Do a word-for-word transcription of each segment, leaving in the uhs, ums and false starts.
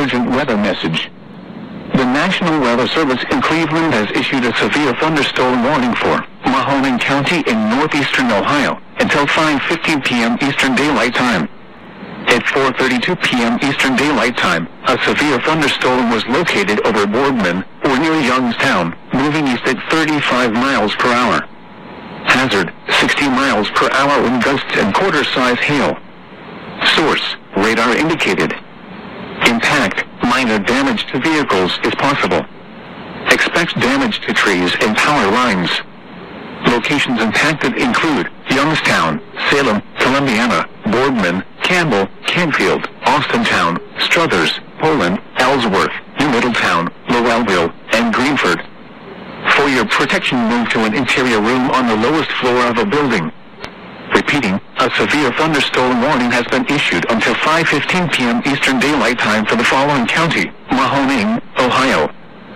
urgent weather message. The National Weather Service in Cleveland has issued a severe thunderstorm warning for Mahoning County in northeastern Ohio until five fifteen p.m. Eastern Daylight Time. At four thirty-two p.m. Eastern Daylight Time, a severe thunderstorm was located over Boardman or near Youngstown, moving east at thirty-five miles per hour. Hazard, sixty miles per hour wind gusts and quarter-size hail. Source, radar indicated. Impact, minor damage to vehicles is possible. Expect damage to trees and power lines. Locations impacted include Youngstown, Salem, Columbiana, Boardman, Campbell, Canfield, Austintown, Struthers, Poland, Ellsworth, New Middletown, Lowellville, and Greenford. For your protection, move to an interior room on the lowest floor of a building. Repeating, a severe thunderstorm warning has been issued until five fifteen p.m. Eastern Daylight Time for the following county: Mahoning, Ohio.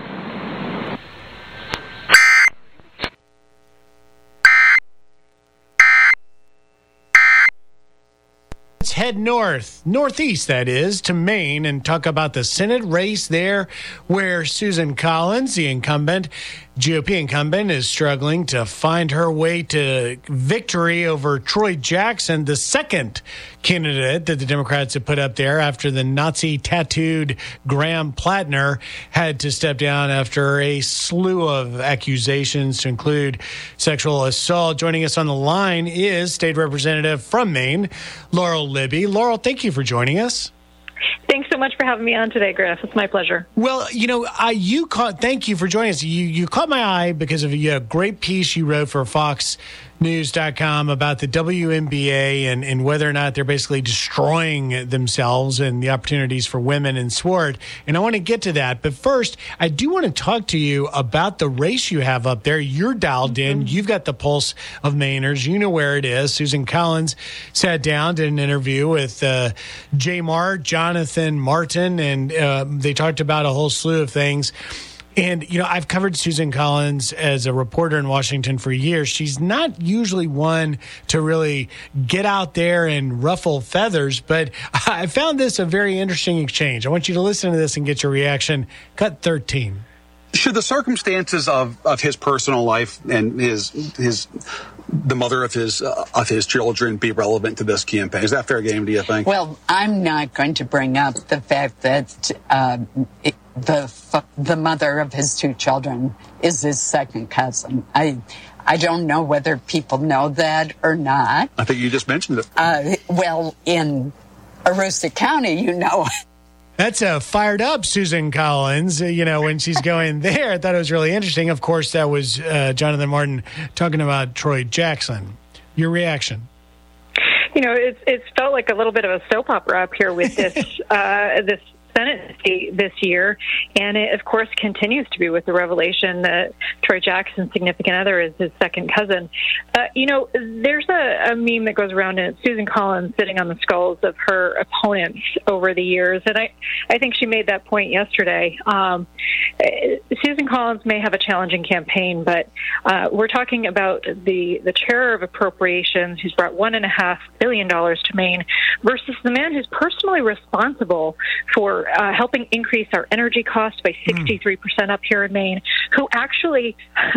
Let's head north, northeast that is, to Maine and talk about the Senate race there where Susan Collins, the incumbent, G O P incumbent, is struggling to find her way to victory over Troy Jackson, the second candidate that the Democrats have put up there after the Nazi-tattooed Graham Plattner had to step down after a slew of accusations to include sexual assault. Joining us on the line is State Representative from Maine, Laurel Libby. Laurel, thank you for joining us. Thanks so much for having me on today, Griff. It's my pleasure. Well, you know, I, you caught, thank you for joining us. You, you caught my eye because of a, a great piece you wrote for Fox News dot com about the W N B A and, and whether or not they're basically destroying themselves and the opportunities for women in sport. And I want to get to that. But first, I do want to talk to you about the race you have up there. You're dialed in. Mm-hmm. You've got the pulse of Mainers. You know where it is. Susan Collins sat down, did an interview with uh, J. Mar, Jonathan Martin, and uh, they talked about a whole slew of things. And, you know, I've covered Susan Collins as a reporter in Washington for years. She's not usually one to really get out there and ruffle feathers, but I found this a very interesting exchange. I want you to listen to this and get your reaction. Cut thirteen. Should the circumstances of, of his personal life and his his the mother of his uh, of his children be relevant to this campaign? Is that fair game, do you think? Well, I'm not going to bring up the fact that uh, it, the the mother of his two children is his second cousin. I I don't know whether people know that or not. I think you just mentioned it. Uh, well, in Aroostook County, you know. That's a fired up Susan Collins, you know, when she's going there. I thought it was really interesting. Of course, that was uh, Jonathan Martin talking about Troy Jackson. Your reaction? You know, it's it's felt like a little bit of a soap opera up here with this uh, this Senate seat this year, and it, of course, continues to be with the revelation that Troy Jackson's significant other is his second cousin. Uh, you know, there's a, a meme that goes around, and it's Susan Collins sitting on the skulls of her opponents over the years, and I, I think she made that point yesterday. Um, Susan Collins may have a challenging campaign, but uh, we're talking about the, the chair of appropriations who's brought one and a half billion dollars to Maine versus the man who's personally responsible for uh, helping increase our energy costs by sixty-three percent up here in Maine, who actually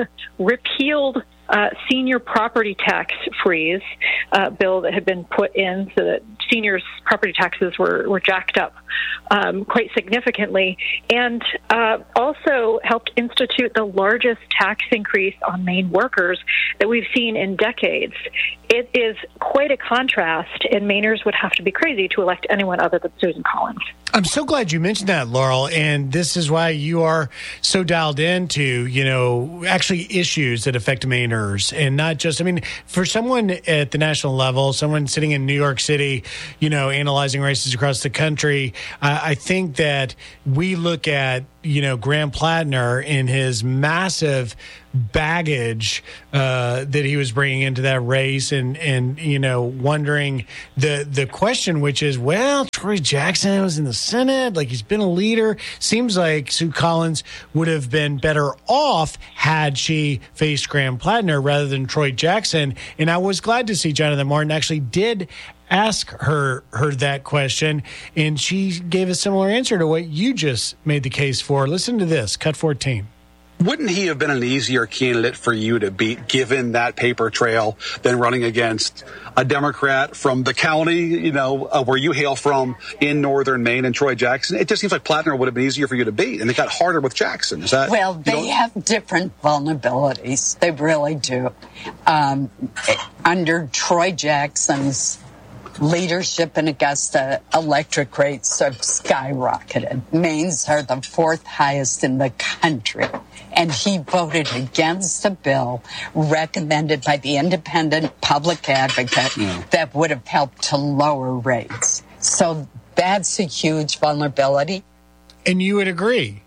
repealed Uh, senior property tax freeze uh, bill that had been put in so that seniors' property taxes were, were jacked up um, quite significantly, and uh, also helped institute the largest tax increase on Maine workers that we've seen in decades. It is quite a contrast, and Mainers would have to be crazy to elect anyone other than Susan Collins. I'm so glad you mentioned that, Laurel, and this is why you are so dialed into, you know, actually issues that affect Mainers. And not just, I mean, for someone at the national level, someone sitting in New York City, you know, analyzing races across the country, uh, I think that we look at, you know, Graham Plattner in his massive baggage uh, that he was bringing into that race, and, and you know, wondering the the question, which is, well, Troy Jackson was in the Senate, like he's been a leader. Seems like Sue Collins would have been better off had she faced Graham Plattner rather than Troy Jackson. And I was glad to see Jonathan Martin actually did ask her her that question, and she gave a similar answer to what you just made the case for. Listen to this, cut fourteen. Wouldn't he have been an easier candidate for you to beat, given that paper trail, than running against a Democrat from the county, you know, uh, where you hail from in northern Maine, and Troy Jackson? It just seems like Plattner would have been easier for you to beat, and it got harder with Jackson. Is that well? They know? have different vulnerabilities. They really do. Um, under Troy Jackson's leadership in Augusta, electric rates have skyrocketed. Maine's are the fourth highest in the country. And he voted against a bill recommended by the independent public advocate yeah. that would have helped to lower rates. So that's a huge vulnerability. And you would agree?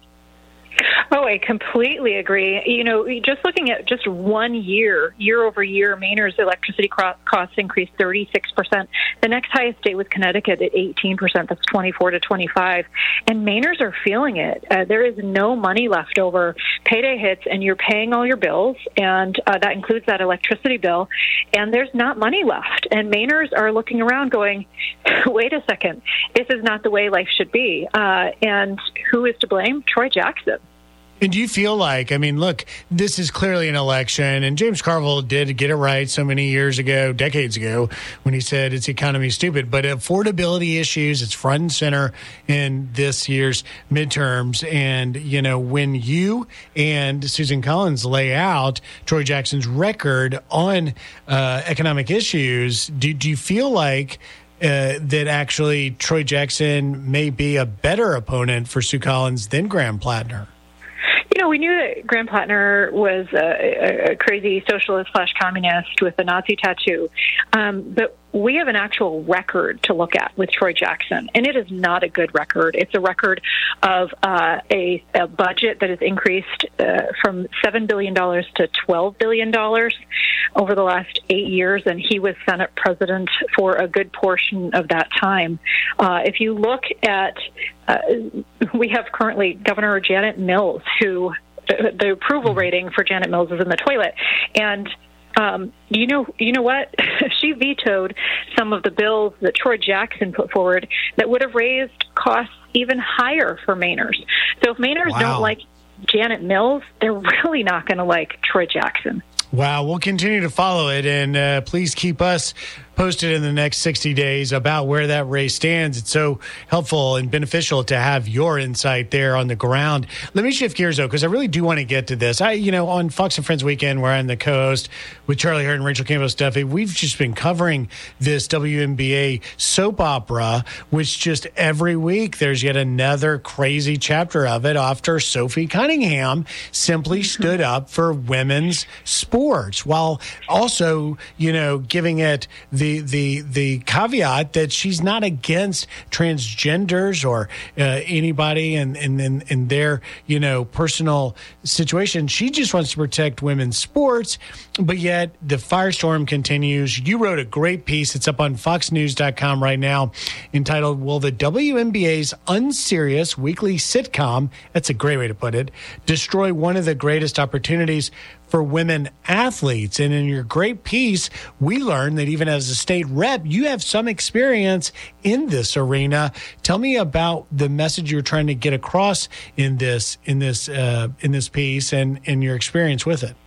Oh, I completely agree. You know, just looking at just one year, year over year, Maine's electricity costs increased thirty-six percent. The next highest state was Connecticut at eighteen percent. That's twenty-four to twenty-five. And Mainers are feeling it. Uh, there is no money left over. Payday hits, and you're paying all your bills, and uh, that includes that electricity bill, and there's not money left. And Mainers are looking around going, wait a second, this is not the way life should be. Uh, and who is to blame? Troy Jackson. And do you feel like, I mean, look, this is clearly an election, and James Carville did get it right so many years ago, decades ago, when he said it's economy stupid. But affordability issues, it's front and center in this year's midterms. And, you know, when you and Susan Collins lay out Troy Jackson's record on uh, economic issues, do, do you feel like uh, that actually Troy Jackson may be a better opponent for Sue Collins than Graham Plattner? You know, we knew that Graham Plattner was a, a crazy socialist slash communist with a Nazi tattoo. Um, but we have an actual record to look at with Troy Jackson, and it is not a good record. It's a record of uh, a, a budget that has increased uh, from seven billion dollars to twelve billion dollars over the last eight years, and he was Senate president for a good portion of that time. Uh, if you look at, uh, we have currently Governor Janet Mills, who the, the approval rating for Janet Mills is in the toilet, and Um, you know, you know what? She vetoed some of the bills that Troy Jackson put forward that would have raised costs even higher for Mainers. So if Mainers wow. don't like Janet Mills, they're really not going to like Troy Jackson. Wow, we'll continue to follow it, and uh, please keep us posted in the next sixty days about where that race stands. It's so helpful and beneficial to have your insight there on the ground. Let me shift gears, though, because I really do want to get to this. I, you know, on Fox and Friends Weekend, where I'm the co-host with Charlie Hurt and Rachel Campos Duffy, we've just been covering this W N B A soap opera, which just every week there's yet another crazy chapter of it after Sophie Cunningham simply stood up for women's sports, while also, you know, giving it the The, the the caveat that she's not against transgenders or uh, anybody in, in, in, in their, you know, personal situation. She just wants to protect women's sports, but yet the firestorm continues. You wrote a great piece. It's up on fox news dot com right now, entitled, Will the W N B A's unserious weekly sitcom, that's a great way to put it, destroy one of the greatest opportunities for women athletes? And in your great piece, we learned that even as a state rep, you have some experience in this arena. Tell me about the message you're trying to get across in this in this uh, in this piece, and, and your experience with it.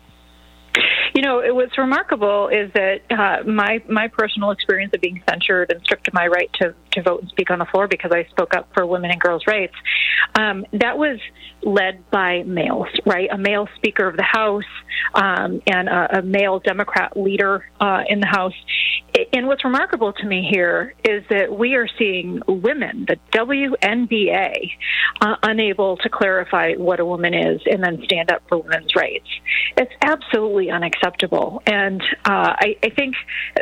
You know, what's remarkable is that uh, my my personal experience of being censured and stripped of my right to, to vote and speak on the floor because I spoke up for women and girls' rights, um, that was led by males, right? A male Speaker of the House um, and a, a male Democrat leader uh, in the House. And what's remarkable to me here is that we are seeing women, the W N B A, uh, unable to clarify what a woman is and then stand up for women's rights. It's absolutely unacceptable. And uh, I, I think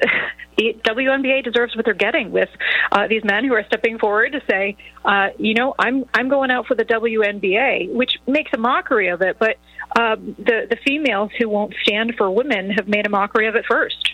the W N B A deserves what they're getting with uh, these men who are stepping forward to say, uh, you know, I'm I'm going out for the W N B A, which makes a mockery of it. But uh, the, the females who won't stand for women have made a mockery of it first.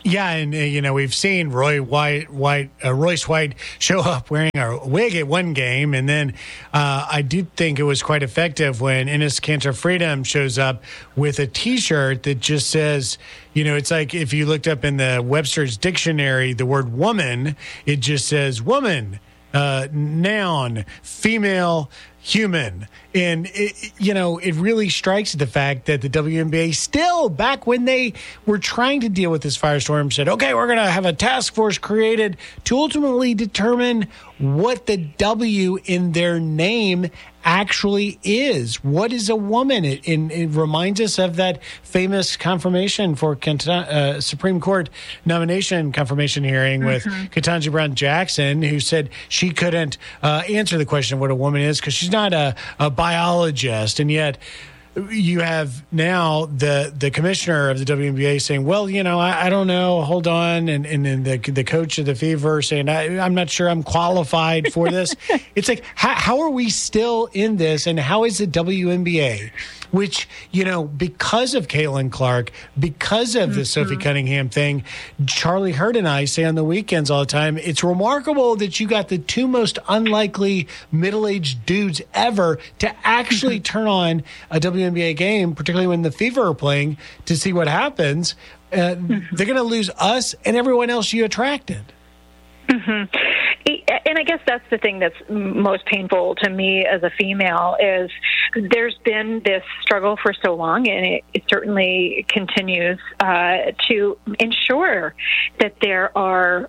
Yeah, and uh, you know, we've seen Roy White, White, uh, Royce White show up wearing a wig at one game, and then uh, I did think it was quite effective when Enes Kanter Freedom shows up with a T-shirt that just says, you know, it's like if you looked up in the Webster's dictionary the word woman, it just says woman, uh, noun, female, human. And, it, you know, it really strikes the fact that the W N B A still, back when they were trying to deal with this firestorm, said, okay, we're going to have a task force created to ultimately determine what the W in their name actually is. What is a woman? It, it, it reminds us of that famous confirmation for uh, Supreme Court nomination confirmation hearing with mm-hmm. Ketanji Brown Jackson, who said she couldn't uh, answer the question of what a woman is because she's not a, a biologist. And yet you have now the the commissioner of the W N B A saying, well, you know, I, I don't know, hold on. And, and then the, the coach of the Fever saying, I, I'm not sure I'm qualified for this. It's like, how, how are we still in this? And how is the W N B A, which, you know, because of Caitlin Clark, because of the mm-hmm. Sophie Cunningham thing, Charlie Hurd and I say on the weekends all the time, it's remarkable that you got the two most unlikely middle-aged dudes ever to actually turn on a W N B A game, particularly when the Fever are playing, to see what happens. Uh, mm-hmm. They're going to lose us and everyone else you attracted. Mm-hmm. And I guess that's the thing that's most painful to me as a female is there's been this struggle for so long, and it, it certainly continues uh, to ensure that there are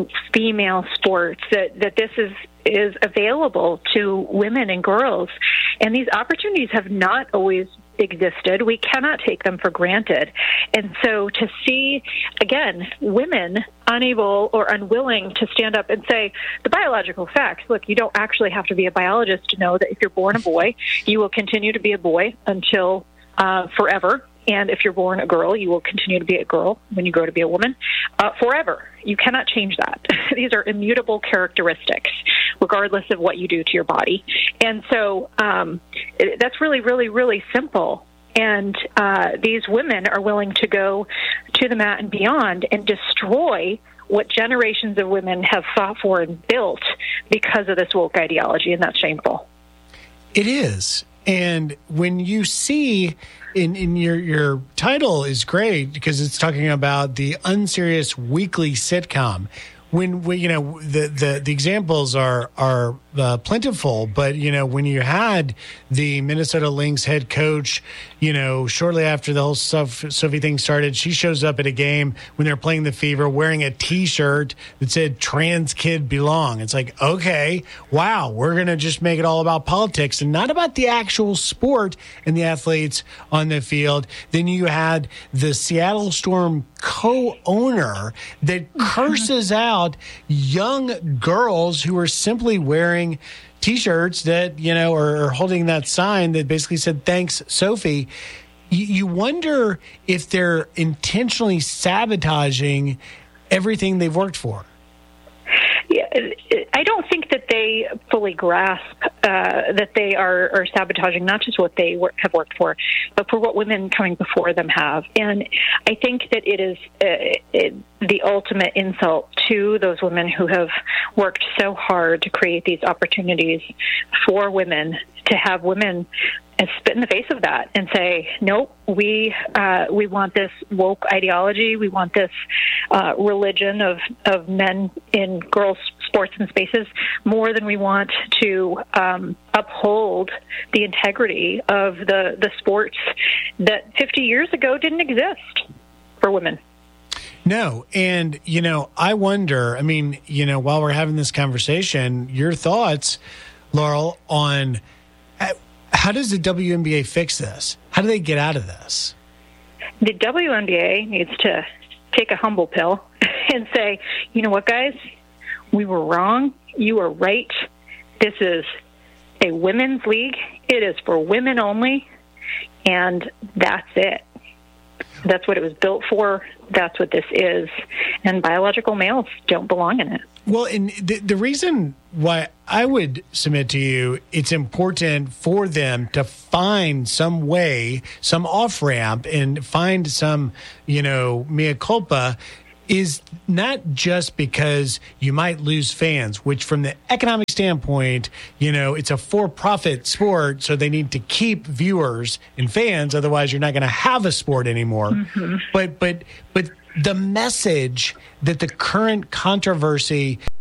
female sports, that, that this is is available to women and girls. And these opportunities have not always existed. We cannot take them for granted. And so to see, again, women unable or unwilling to stand up and say the biological facts, look, you don't actually have to be a biologist to know that if you're born a boy, you will continue to be a boy until uh, forever. And if you're born a girl, you will continue to be a girl when you grow to be a woman uh, forever. You cannot change that. These are immutable characteristics, regardless of what you do to your body. And so um, it, that's really, really, really simple. And uh, these women are willing to go to the mat and beyond and destroy what generations of women have fought for and built because of this woke ideology, and that's shameful. It is. And when you see in, in your your title is great because it's talking about the unserious weekly sitcom. When we, you know, the, the, the examples are are uh, plentiful, but you know, when you had the Minnesota Lynx head coach, you know, shortly after the whole Sophie thing started, she shows up at a game when they're playing the Fever wearing a T-shirt that said "Trans Kid Belong." It's like, okay, wow, we're gonna just make it all about politics and not about the actual sport and the athletes on the field. Then you had the Seattle Storm co-owner that curses out young girls who are simply wearing T-shirts that, you know, are, are holding that sign that basically said, "Thanks, Sophie." You, you wonder if they're intentionally sabotaging everything they've worked for. Yeah, I don't think that they fully grasp uh, that they are, are sabotaging not just what they work, have worked for, but for what women coming before them have. And I think that it is uh, it, the ultimate insult to those women who have worked so hard to create these opportunities for women, to have women and spit in the face of that and say, nope, we uh, we want this woke ideology. We want this uh, religion of, of men in girls' sports and spaces more than we want to um, uphold the integrity of the, the sports that fifty years ago didn't exist for women. No. And, you know, I wonder, I mean, you know, while we're having this conversation, your thoughts, Laurel, on how does the W N B A fix this? How do they get out of this? The W N B A needs to take a humble pill and say, you know what, guys? We were wrong. You were right. This is a women's league. It is for women only. And that's it. That's what it was built for. That's what this is. And biological males don't belong in it. Well, and the, the reason why I would submit to you, it's important for them to find some way, some off-ramp, and find some, you know, mea culpa is not just because you might lose fans, which from the economic standpoint, you know, it's a for-profit sport, so they need to keep viewers and fans, otherwise you're not going to have a sport anymore. Mm-hmm. But but but the message that the current controversy